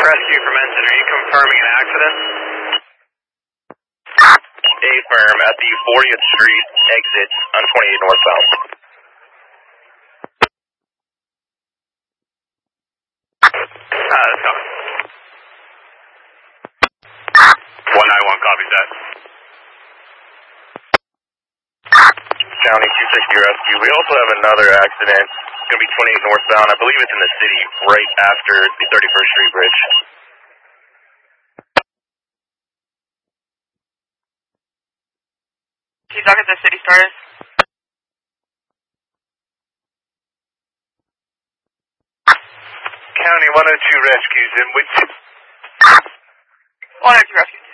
rescue from Ensign. Are you confirming an accident? Affirm at the 40th Street exit on 28 northbound. That's coming. 191 copies that. County 260 rescue. We also have another accident. It's going to be 28 northbound. I believe it's in the city right after the 31st Street Bridge. Can you talk at the city starters? County 102 rescues in which? 102 rescues.